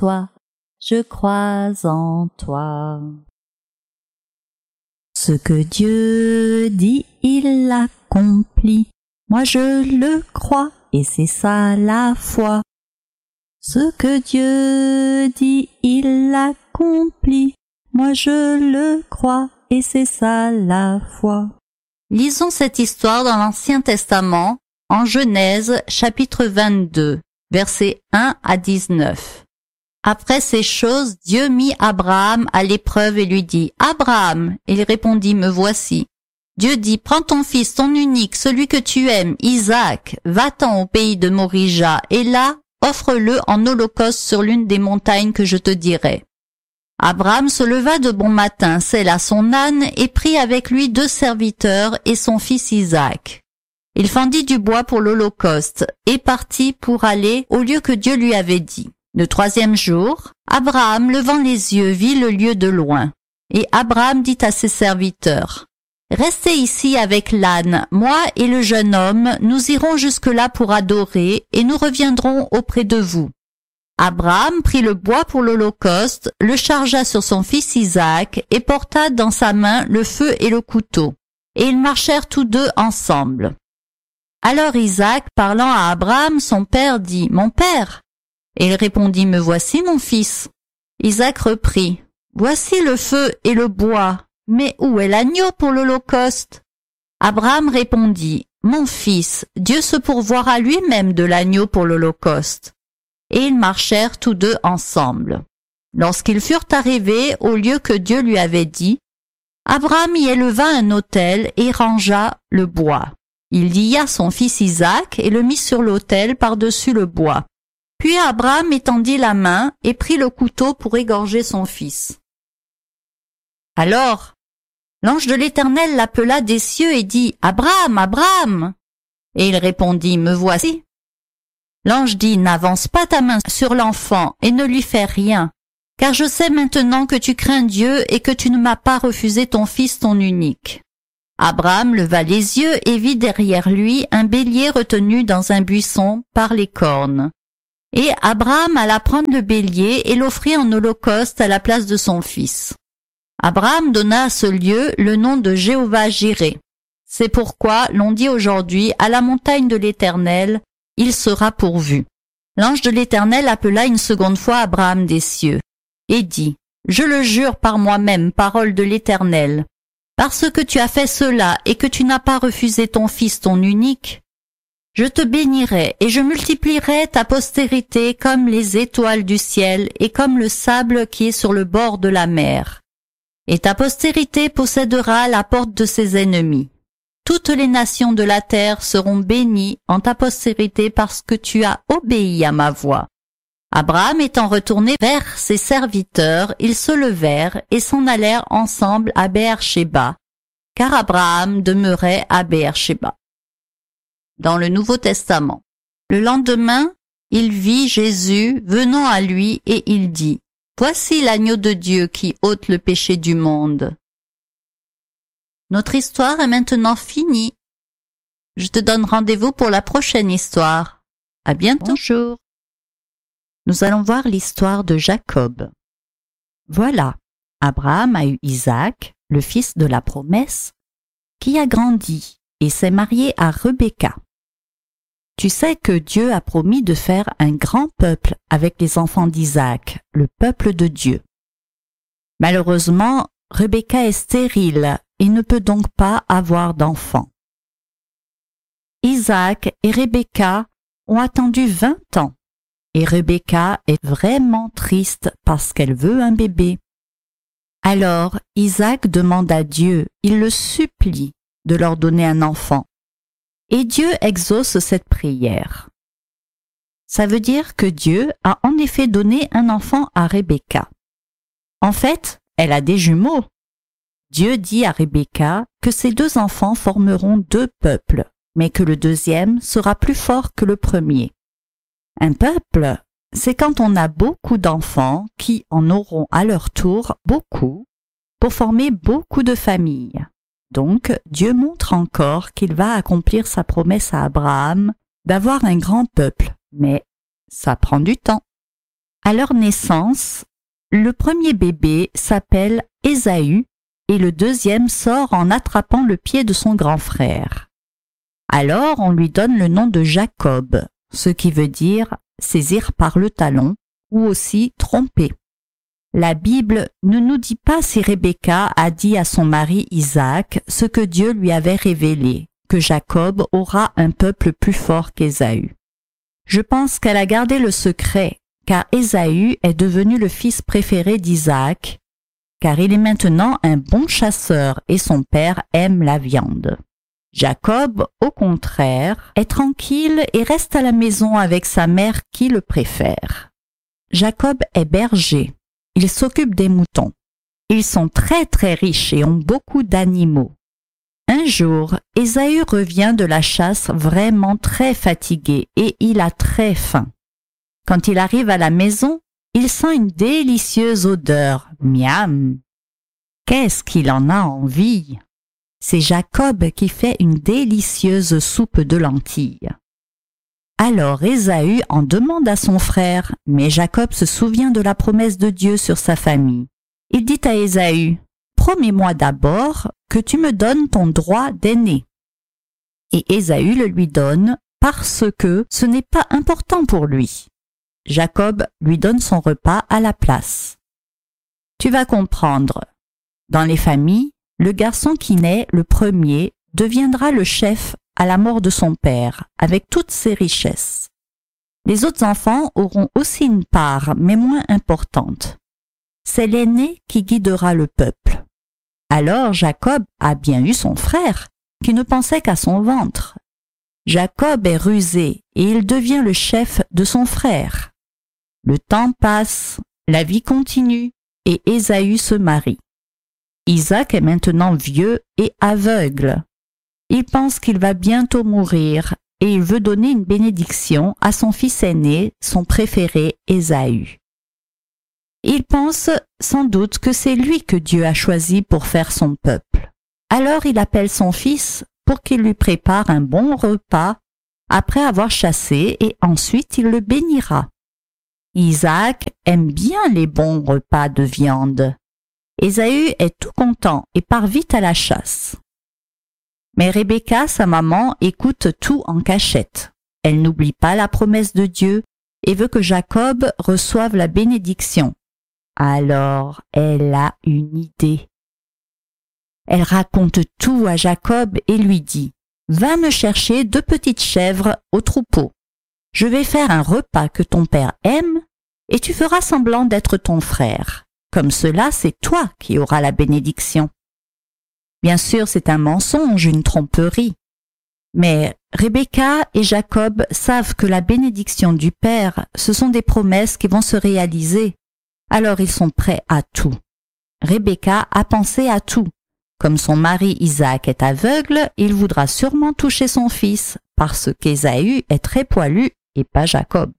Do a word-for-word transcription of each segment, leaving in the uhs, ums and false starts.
toi, je crois en toi. Ce que Dieu dit, il l'accomplit. Moi je le crois, et c'est ça la foi. Ce que Dieu dit, il l'accomplit. Moi je le crois, et c'est ça la foi. Lisons cette histoire dans l'Ancien Testament, en Genèse chapitre vingt-deux, versets un à dix-neuf. Après ces choses, Dieu mit Abraham à l'épreuve et lui dit « Abraham !» Il répondit « Me voici ». Dieu dit « Prends ton fils, ton unique, celui que tu aimes, Isaac, va-t'en au pays de Morija, et là, offre-le en holocauste sur l'une des montagnes que je te dirai. » Abraham se leva de bon matin, sella son âne, et prit avec lui deux serviteurs et son fils Isaac. Il fendit du bois pour l'holocauste, et partit pour aller au lieu que Dieu lui avait dit. Le troisième jour, Abraham, levant les yeux, vit le lieu de loin. Et Abraham dit à ses serviteurs, « Restez ici avec l'âne, moi et le jeune homme, nous irons jusque-là pour adorer, et nous reviendrons auprès de vous. » Abraham prit le bois pour l'holocauste, le chargea sur son fils Isaac, et porta dans sa main le feu et le couteau. Et ils marchèrent tous deux ensemble. Alors Isaac, parlant à Abraham, son père, dit, « Mon père !» Et il répondit, « Me voici, mon fils. » Isaac reprit, « Voici le feu et le bois, mais où est l'agneau pour l'holocauste ?» Abraham répondit, « Mon fils, Dieu se pourvoira lui-même de l'agneau pour l'holocauste. » Et ils marchèrent tous deux ensemble. Lorsqu'ils furent arrivés au lieu que Dieu lui avait dit, Abraham y éleva un autel et rangea le bois. Il lia son fils Isaac et le mit sur l'autel par-dessus le bois. Puis Abraham étendit la main et prit le couteau pour égorger son fils. Alors, l'ange de l'Éternel l'appela des cieux et dit, « Abraham, Abraham !» Et il répondit, « Me voici. » L'ange dit, « N'avance pas ta main sur l'enfant et ne lui fais rien, car je sais maintenant que tu crains Dieu et que tu ne m'as pas refusé ton fils, ton unique. » Abraham leva les yeux et vit derrière lui un bélier retenu dans un buisson par les cornes. Et Abraham alla prendre le bélier et l'offrit en holocauste à la place de son fils. Abraham donna à ce lieu le nom de Jéhovah-Jireh. C'est pourquoi l'on dit aujourd'hui à la montagne de l'Éternel, il sera pourvu. L'ange de l'Éternel appela une seconde fois Abraham des cieux et dit, Je le jure par moi-même, parole de l'Éternel, parce que tu as fait cela et que tu n'as pas refusé ton fils, ton unique, je te bénirai et je multiplierai ta postérité comme les étoiles du ciel et comme le sable qui est sur le bord de la mer. Et ta postérité possédera la porte de ses ennemis. Toutes les nations de la terre seront bénies en ta postérité parce que tu as obéi à ma voix. Abraham étant retourné vers ses serviteurs, ils se levèrent et s'en allèrent ensemble à Beër-Shéba, car Abraham demeurait à Beër-Shéba. Dans le Nouveau Testament. Le lendemain, il vit Jésus venant à lui et il dit, « Voici l'agneau de Dieu qui ôte le péché du monde. » Notre histoire est maintenant finie. Je te donne rendez-vous pour la prochaine histoire. À bientôt. Bonjour. Nous allons voir l'histoire de Jacob. Voilà, Abraham a eu Isaac, le fils de la promesse, qui a grandi et s'est marié à Rebecca. Tu sais que Dieu a promis de faire un grand peuple avec les enfants d'Isaac, le peuple de Dieu. Malheureusement, Rebecca est stérile et ne peut donc pas avoir d'enfants. Isaac et Rebecca ont attendu vingt ans et Rebecca est vraiment triste parce qu'elle veut un bébé. Alors Isaac demande à Dieu, il le supplie de leur donner un enfant. Et Dieu exauce cette prière. Ça veut dire que Dieu a en effet donné un enfant à Rebecca. En fait, elle a des jumeaux. Dieu dit à Rebecca que ces deux enfants formeront deux peuples, mais que le deuxième sera plus fort que le premier. Un peuple, c'est quand on a beaucoup d'enfants qui en auront à leur tour beaucoup pour former beaucoup de familles. Donc, Dieu montre encore qu'il va accomplir sa promesse à Abraham d'avoir un grand peuple, mais ça prend du temps. À leur naissance, le premier bébé s'appelle Ésaü et le deuxième sort en attrapant le pied de son grand frère. Alors on lui donne le nom de Jacob, ce qui veut dire saisir par le talon ou aussi tromper. La Bible ne nous dit pas si Rebecca a dit à son mari Isaac ce que Dieu lui avait révélé, que Jacob aura un peuple plus fort qu'Ésaü. Je pense qu'elle a gardé le secret, car Ésaü est devenu le fils préféré d'Isaac, car il est maintenant un bon chasseur et son père aime la viande. Jacob, au contraire, est tranquille et reste à la maison avec sa mère qui le préfère. Jacob est berger. Il s'occupe des moutons. Ils sont très très riches et ont beaucoup d'animaux. Un jour, Ésaü revient de la chasse vraiment très fatigué et il a très faim. Quand il arrive à la maison, il sent une délicieuse odeur. Miam! Qu'est-ce qu'il en a envie? C'est Jacob qui fait une délicieuse soupe de lentilles. Alors Ésaü en demande à son frère, mais Jacob se souvient de la promesse de Dieu sur sa famille. Il dit à Ésaü, « Promets-moi d'abord que tu me donnes ton droit d'aîné. » Et Ésaü le lui donne parce que ce n'est pas important pour lui. Jacob lui donne son repas à la place. Tu vas comprendre. Dans les familles, le garçon qui naît le premier deviendra le chef à la mort de son père, avec toutes ses richesses. Les autres enfants auront aussi une part, mais moins importante. C'est l'aîné qui guidera le peuple. Alors Jacob a bien eu son frère, qui ne pensait qu'à son ventre. Jacob est rusé et il devient le chef de son frère. Le temps passe, la vie continue et Ésaü se marie. Isaac est maintenant vieux et aveugle. Il pense qu'il va bientôt mourir et il veut donner une bénédiction à son fils aîné, son préféré Ésaü. Il pense sans doute que c'est lui que Dieu a choisi pour faire son peuple. Alors il appelle son fils pour qu'il lui prépare un bon repas après avoir chassé et ensuite il le bénira. Isaac aime bien les bons repas de viande. Ésaü est tout content et part vite à la chasse. Mais Rebecca, sa maman, écoute tout en cachette. Elle n'oublie pas la promesse de Dieu et veut que Jacob reçoive la bénédiction. Alors, elle a une idée. Elle raconte tout à Jacob et lui dit « Va me chercher deux petites chèvres au troupeau. Je vais faire un repas que ton père aime et tu feras semblant d'être ton frère. Comme cela, c'est toi qui auras la bénédiction. » Bien sûr, c'est un mensonge, une tromperie. Mais Rebecca et Jacob savent que la bénédiction du Père, ce sont des promesses qui vont se réaliser. Alors ils sont prêts à tout. Rebecca a pensé à tout. Comme son mari Isaac est aveugle, il voudra sûrement toucher son fils parce qu'Ésaü est très poilu et pas Jacob.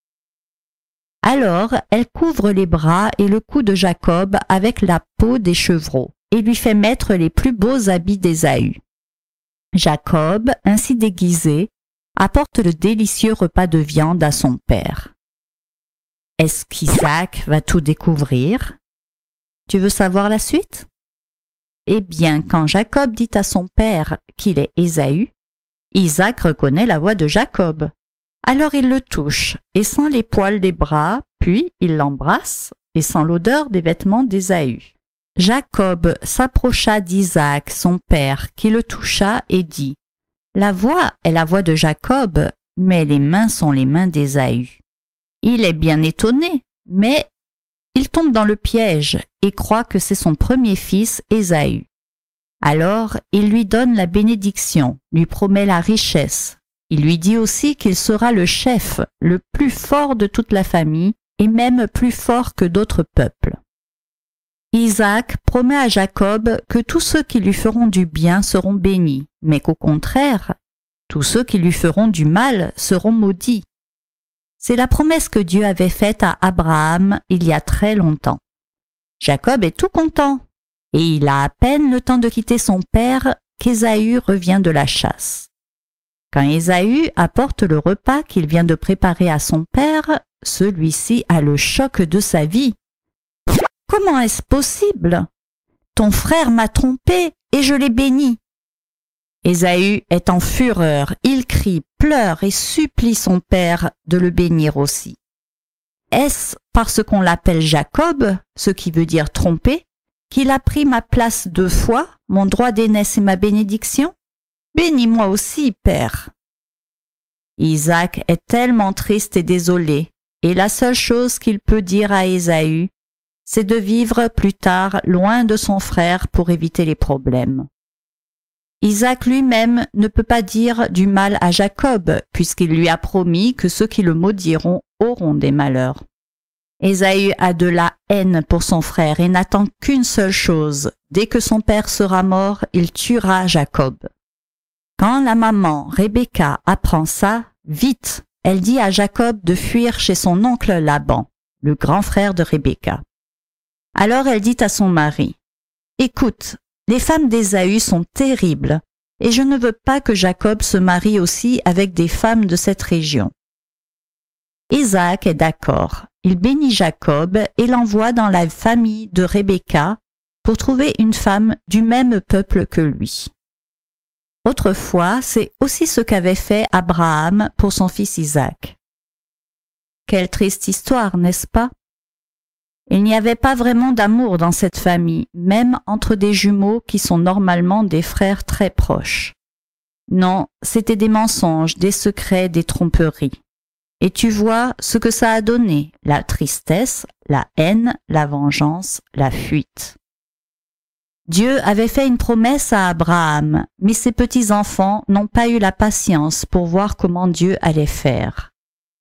Alors elle couvre les bras et le cou de Jacob avec la peau des chevreaux et lui fait mettre les plus beaux habits d'Ésaü. Jacob, ainsi déguisé, apporte le délicieux repas de viande à son père. Est-ce qu'Isaac va tout découvrir? Tu veux savoir la suite? Eh bien, quand Jacob dit à son père qu'il est Ésaü, Isaac reconnaît la voix de Jacob. Alors il le touche et sent les poils des bras, puis il l'embrasse et sent l'odeur des vêtements d'Ésaü. Jacob s'approcha d'Isaac, son père, qui le toucha et dit « La voix est la voix de Jacob, mais les mains sont les mains d'Ésaü. » Il est bien étonné, mais il tombe dans le piège et croit que c'est son premier fils, Ésaü. Alors il lui donne la bénédiction, lui promet la richesse. Il lui dit aussi qu'il sera le chef, le plus fort de toute la famille, et même plus fort que d'autres peuples. Isaac promet à Jacob que tous ceux qui lui feront du bien seront bénis, mais qu'au contraire, tous ceux qui lui feront du mal seront maudits. C'est la promesse que Dieu avait faite à Abraham il y a très longtemps. Jacob est tout content, et il a à peine le temps de quitter son père qu'Ésaü revient de la chasse. Quand Ésaü apporte le repas qu'il vient de préparer à son père, celui-ci a le choc de sa vie. « Comment est-ce possible? Ton frère m'a trompé et je l'ai béni. » Ésaü est en fureur, il crie, pleure et supplie son père de le bénir aussi. Est-ce parce qu'on l'appelle Jacob, ce qui veut dire tromper, qu'il a pris ma place deux fois, mon droit d'aînesse et ma bénédiction? Bénis-moi aussi, père. Isaac est tellement triste et désolé, et la seule chose qu'il peut dire à Ésaü, c'est de vivre plus tard loin de son frère pour éviter les problèmes. Isaac lui-même ne peut pas dire du mal à Jacob, puisqu'il lui a promis que ceux qui le maudiront auront des malheurs. Ésaü a de la haine pour son frère et n'attend qu'une seule chose. Dès que son père sera mort, il tuera Jacob. Quand la maman, Rebecca, apprend ça, vite, elle dit à Jacob de fuir chez son oncle Laban, le grand frère de Rebecca. Alors elle dit à son mari, « Écoute, les femmes d'Ésaü sont terribles, et je ne veux pas que Jacob se marie aussi avec des femmes de cette région. » Isaac est d'accord. Il bénit Jacob et l'envoie dans la famille de Rebecca pour trouver une femme du même peuple que lui. Autrefois, c'est aussi ce qu'avait fait Abraham pour son fils Isaac. Quelle triste histoire, n'est-ce pas? Il n'y avait pas vraiment d'amour dans cette famille, même entre des jumeaux qui sont normalement des frères très proches. Non, c'était des mensonges, des secrets, des tromperies. Et tu vois ce que ça a donné, la tristesse, la haine, la vengeance, la fuite. Dieu avait fait une promesse à Abraham, mais ses petits-enfants n'ont pas eu la patience pour voir comment Dieu allait faire.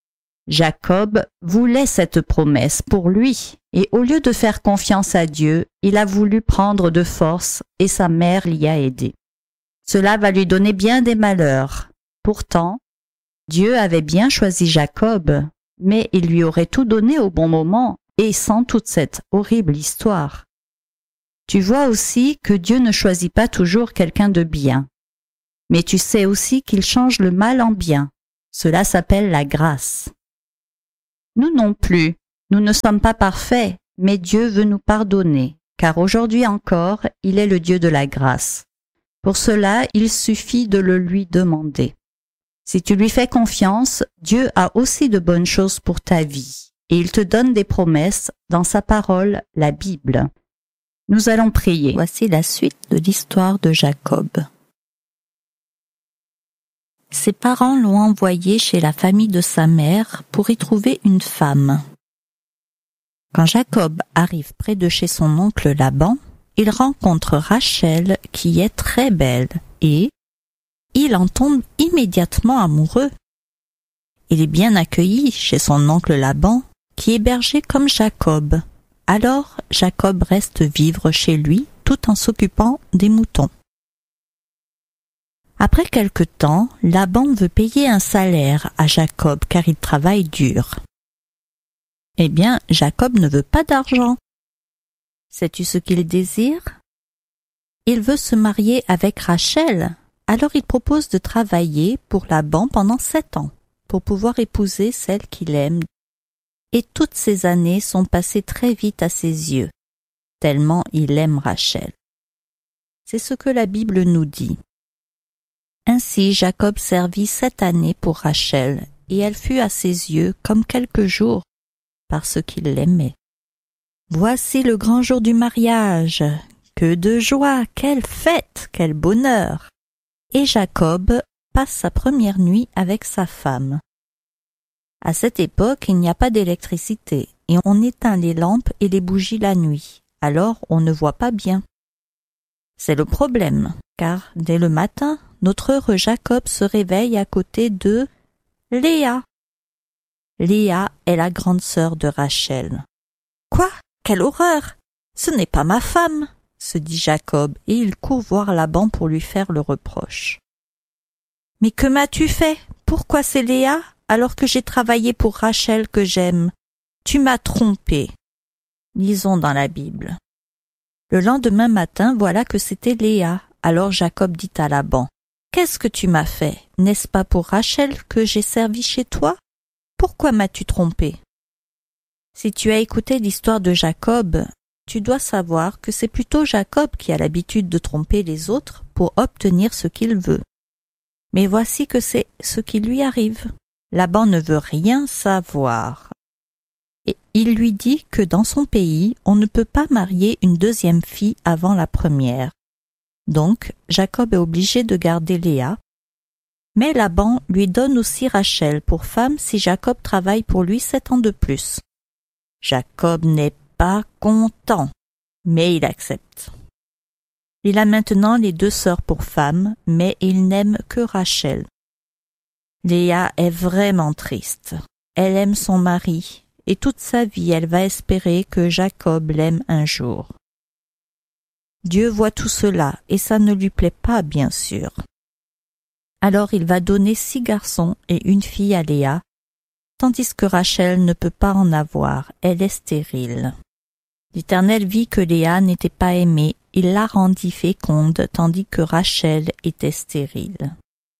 Jacob voulait cette promesse pour lui, et au lieu de faire confiance à Dieu, il a voulu prendre de force et sa mère l'y a aidé. Cela va lui donner bien des malheurs. Pourtant, Dieu avait bien choisi Jacob, mais il lui aurait tout donné au bon moment et sans toute cette horrible histoire. Tu vois aussi que Dieu ne choisit pas toujours quelqu'un de bien. Mais tu sais aussi qu'il change le mal en bien. Cela s'appelle la grâce. Nous non plus, nous ne sommes pas parfaits, mais Dieu veut nous pardonner, car aujourd'hui encore, il est le Dieu de la grâce. Pour cela, il suffit de le lui demander. Si tu lui fais confiance, Dieu a aussi de bonnes choses pour ta vie, et il te donne des promesses dans sa parole, la Bible. Nous allons prier. Voici la suite de l'histoire de Jacob. Ses parents l'ont envoyé chez la famille de sa mère pour y trouver une femme. Quand Jacob arrive près de chez son oncle Laban, il rencontre Rachel qui est très belle et il en tombe immédiatement amoureux. Il est bien accueilli chez son oncle Laban qui est berger comme Jacob. Alors Jacob reste vivre chez lui tout en s'occupant des moutons. Après quelque temps, Laban veut payer un salaire à Jacob car il travaille dur. Eh bien, Jacob ne veut pas d'argent. Sais-tu ce qu'il désire? Il veut se marier avec Rachel. Alors il propose de travailler pour Laban pendant sept ans pour pouvoir épouser celle qu'il aime. Et toutes ces années sont passées très vite à ses yeux, tellement il aime Rachel. C'est ce que la Bible nous dit. Ainsi Jacob servit sept années pour Rachel, et elle fut à ses yeux comme quelques jours, parce qu'il l'aimait. Voici le grand jour du mariage. Que de joie, quelle fête, quel bonheur! Et Jacob passe sa première nuit avec sa femme. À cette époque, il n'y a pas d'électricité et on éteint les lampes et les bougies la nuit, alors on ne voit pas bien. C'est le problème, car dès le matin, notre heureux Jacob se réveille à côté de Léa. Léa est la grande sœur de Rachel. « Quoi? Quelle horreur! Ce n'est pas ma femme !» se dit Jacob, et il court voir Laban pour lui faire le reproche. « Mais que m'as-tu fait? Pourquoi c'est Léa, alors que j'ai travaillé pour Rachel que j'aime? Tu m'as trompé. » Lisons dans la Bible. Le lendemain matin, voilà que c'était Léa. Alors Jacob dit à Laban, « Qu'est-ce que tu m'as fait? N'est-ce pas pour Rachel que j'ai servi chez toi? Pourquoi m'as-tu trompé? Si tu as écouté l'histoire de Jacob, tu dois savoir que c'est plutôt Jacob qui a l'habitude de tromper les autres pour obtenir ce qu'il veut. Mais voici que c'est ce qui lui arrive. Laban ne veut rien savoir. Et il lui dit que dans son pays, on ne peut pas marier une deuxième fille avant la première. Donc, Jacob est obligé de garder Léa. Mais Laban lui donne aussi Rachel pour femme si Jacob travaille pour lui sept ans de plus. Jacob n'est pas content, mais il accepte. Il a maintenant les deux sœurs pour femmes, mais il n'aime que Rachel. Léa est vraiment triste. Elle aime son mari, et toute sa vie elle va espérer que Jacob l'aime un jour. Dieu voit tout cela, et ça ne lui plaît pas, bien sûr. Alors il va donner six garçons et une fille à Léa, tandis que Rachel ne peut pas en avoir, elle est stérile. L'Éternel vit que Léa n'était pas aimée, il la rendit féconde, tandis que Rachel était stérile.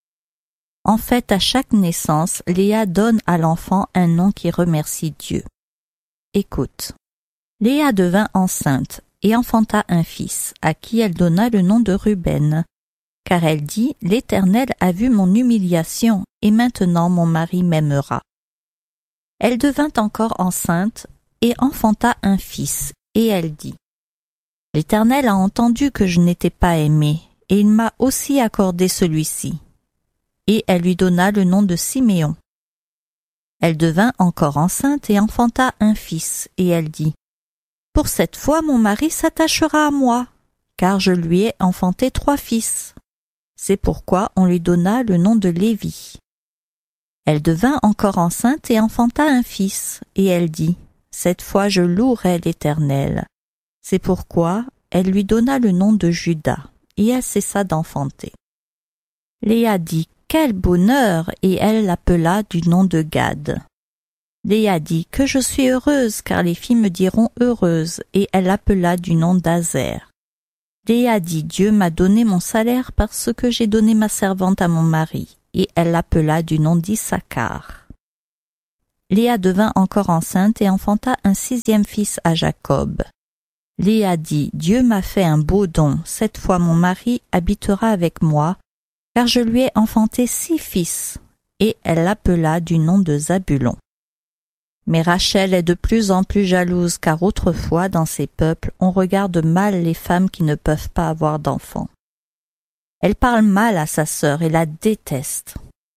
En fait, à chaque naissance, Léa donne à l'enfant un nom qui remercie Dieu. Écoute, Léa devint enceinte et enfanta un fils, à qui elle donna le nom de Ruben, car elle dit « L'Éternel a vu mon humiliation, et maintenant mon mari m'aimera. » Elle devint encore enceinte et enfanta un fils, et elle dit « L'Éternel a entendu que je n'étais pas aimée, et il m'a aussi accordé celui-ci. » Et elle lui donna le nom de Siméon. Elle devint encore enceinte et enfanta un fils, et elle dit « Pour cette fois mon mari s'attachera à moi, car je lui ai enfanté trois fils. » C'est pourquoi on lui donna le nom de Lévi. Elle devint encore enceinte et enfanta un fils, et elle dit « Cette fois je louerai l'Éternel. » C'est pourquoi elle lui donna le nom de Juda, et elle cessa d'enfanter. Léa dit « Quel bonheur !» et elle l'appela du nom de Gad. Léa dit « Que je suis heureuse, car les filles me diront heureuse » et elle l'appela du nom d'Azer. Léa dit « Dieu m'a donné mon salaire parce que j'ai donné ma servante à mon mari » et elle l'appela du nom d'Issachar. Léa devint encore enceinte et enfanta un sixième fils à Jacob. Léa dit « Dieu m'a fait un beau don, cette fois mon mari habitera avec moi, car je lui ai enfanté six fils » et elle l'appela du nom de Zabulon. Mais Rachel est de plus en plus jalouse car autrefois, dans ces peuples, on regarde mal les femmes qui ne peuvent pas avoir d'enfants. Elle parle mal à sa sœur et la déteste.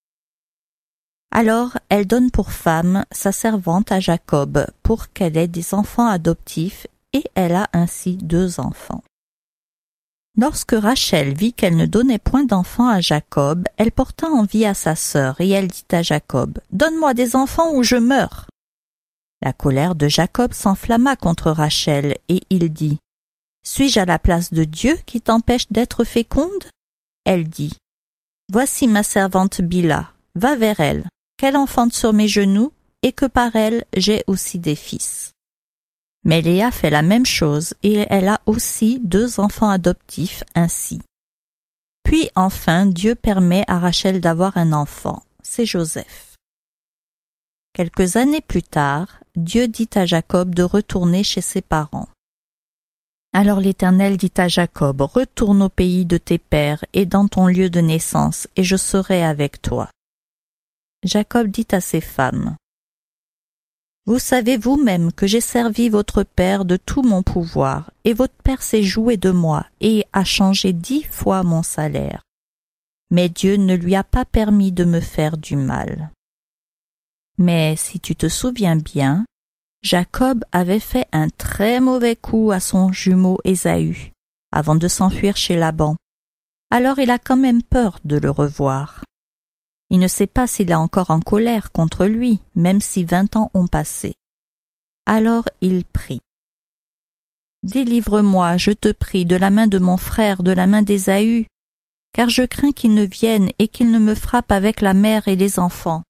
Alors, elle donne pour femme sa servante à Jacob pour qu'elle ait des enfants adoptifs et elle a ainsi deux enfants. Lorsque Rachel vit qu'elle ne donnait point d'enfants à Jacob, elle porta envie à sa sœur et elle dit à Jacob « Donne-moi des enfants ou je meurs !» La colère de Jacob s'enflamma contre Rachel et il dit « Suis-je à la place de Dieu qui t'empêche d'être féconde ?» Elle dit « Voici ma servante Bila, va vers elle, qu'elle enfante sur mes genoux et que par elle j'ai aussi des fils. » Mais Léa fait la même chose et elle a aussi deux enfants adoptifs ainsi. Puis enfin Dieu permet à Rachel d'avoir un enfant, c'est Joseph. Quelques années plus tard, Dieu dit à Jacob de retourner chez ses parents. Alors l'Éternel dit à Jacob, « Retourne au pays de tes pères et dans ton lieu de naissance, et je serai avec toi. » Jacob dit à ses femmes, « Vous savez vous-même que j'ai servi votre père de tout mon pouvoir, et votre père s'est joué de moi et a changé dix fois mon salaire. Mais Dieu ne lui a pas permis de me faire du mal. » Mais si tu te souviens bien, Jacob avait fait un très mauvais coup à son jumeau Ésaü, avant de s'enfuir chez Laban. Alors il a quand même peur de le revoir. Il ne sait pas s'il est encore en colère contre lui, même si vingt ans ont passé. Alors il prie. « Délivre-moi, je te prie, de la main de mon frère, de la main d'Ésaü, car je crains qu'il ne vienne et qu'il ne me frappe avec la mère et les enfants.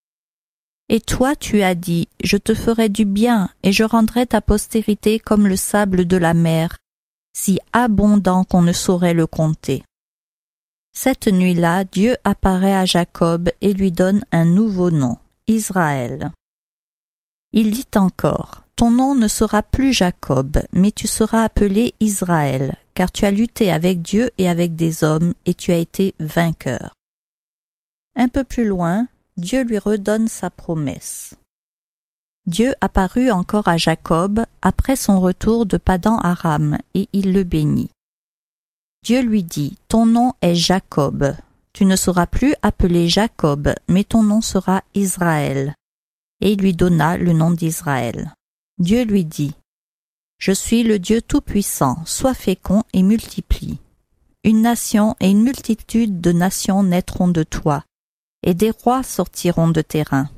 Et toi tu as dit, je te ferai du bien et je rendrai ta postérité comme le sable de la mer, si abondant qu'on ne saurait le compter. » Cette nuit-là, Dieu apparaît à Jacob et lui donne un nouveau nom, Israël. Il dit encore, « Ton nom ne sera plus Jacob, mais tu seras appelé Israël, car tu as lutté avec Dieu et avec des hommes, et tu as été vainqueur. » Un peu plus loin, Dieu lui redonne sa promesse. Dieu apparut encore à Jacob après son retour de Padan-Aram, et il le bénit. Dieu lui dit, « Ton nom est Jacob. Tu ne seras plus appelé Jacob, mais ton nom sera Israël. » Et il lui donna le nom d'Israël. Dieu lui dit, « Je suis le Dieu Tout-Puissant, sois fécond et multiplie. Une nation et une multitude de nations naîtront de toi, et des rois sortiront de tes reins.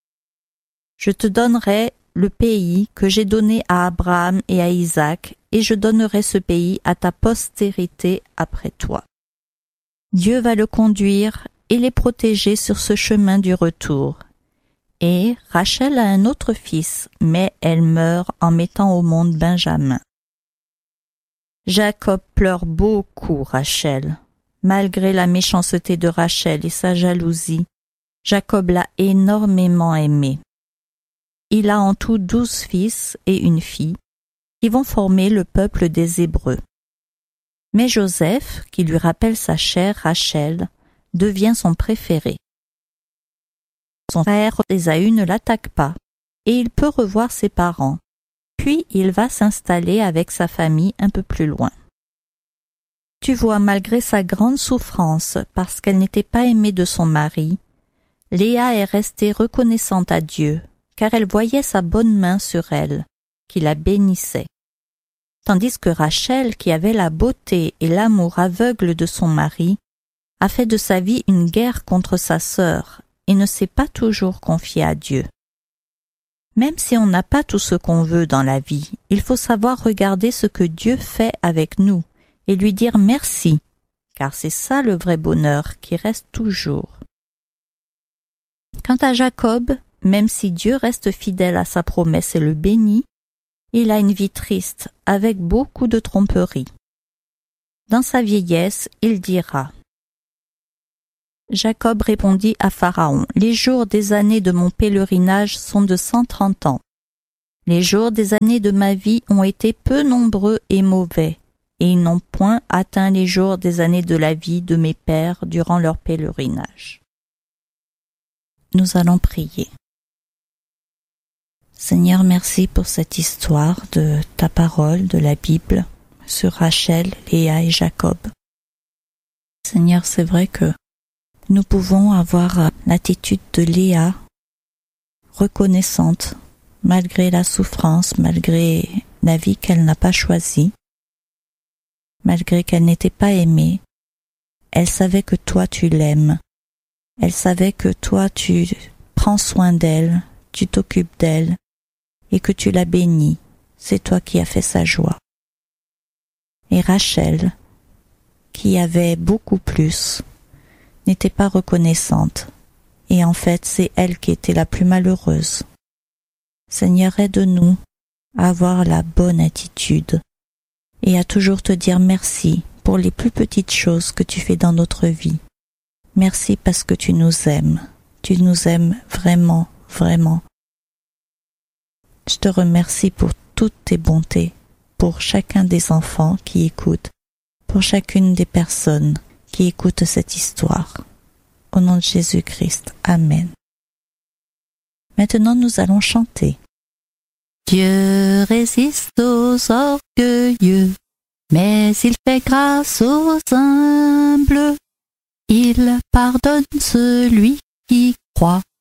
Je te donnerai le pays que j'ai donné à Abraham et à Isaac, et je donnerai ce pays à ta postérité après toi. » Dieu va le conduire et les protéger sur ce chemin du retour. Et Rachel a un autre fils, mais elle meurt en mettant au monde Benjamin. Jacob pleure beaucoup Rachel. Malgré la méchanceté de Rachel et sa jalousie, Jacob l'a énormément aimée. Il a en tout douze fils et une fille, qui vont former le peuple des Hébreux. Mais Joseph, qui lui rappelle sa chère Rachel, devient son préféré. Son frère Ésaü ne l'attaque pas, et il peut revoir ses parents. Puis il va s'installer avec sa famille un peu plus loin. Tu vois, malgré sa grande souffrance, parce qu'elle n'était pas aimée de son mari, Léa est restée reconnaissante à Dieu, car elle voyait sa bonne main sur elle, qui la bénissait. Tandis que Rachel, qui avait la beauté et l'amour aveugle de son mari, a fait de sa vie une guerre contre sa sœur et ne s'est pas toujours confiée à Dieu. Même si on n'a pas tout ce qu'on veut dans la vie, il faut savoir regarder ce que Dieu fait avec nous et lui dire merci, car c'est ça le vrai bonheur qui reste toujours. Quant à Jacob, même si Dieu reste fidèle à sa promesse et le bénit, il a une vie triste, avec beaucoup de tromperies. Dans sa vieillesse, il dira « Jacob répondit à Pharaon, « Les jours des années de mon pèlerinage sont de cent trente ans. Les jours des années de ma vie ont été peu nombreux et mauvais, et ils n'ont point atteint les jours des années de la vie de mes pères durant leur pèlerinage. » Nous allons prier. Seigneur, merci pour cette histoire de ta parole, de la Bible, sur Rachel, Léa et Jacob. Seigneur, c'est vrai que nous pouvons avoir l'attitude de Léa, reconnaissante, malgré la souffrance, malgré la vie qu'elle n'a pas choisie, malgré qu'elle n'était pas aimée. Elle savait que toi tu l'aimes. Elle savait que toi tu prends soin d'elle, tu t'occupes d'elle et que tu la bénis. C'est toi qui as fait sa joie. Et Rachel, qui avait beaucoup plus, n'était pas reconnaissante, et en fait c'est elle qui était la plus malheureuse. Seigneur, aide-nous à avoir la bonne attitude et à toujours te dire merci pour les plus petites choses que tu fais dans notre vie. Merci parce que tu nous aimes, tu nous aimes vraiment, vraiment. Je te remercie pour toutes tes bontés, pour chacun des enfants qui écoutent, pour chacune des personnes qui écoutent cette histoire. Au nom de Jésus-Christ. Amen. Maintenant, nous allons chanter. Dieu résiste aux orgueilleux, mais il fait grâce aux humbles. Il pardonne celui qui croit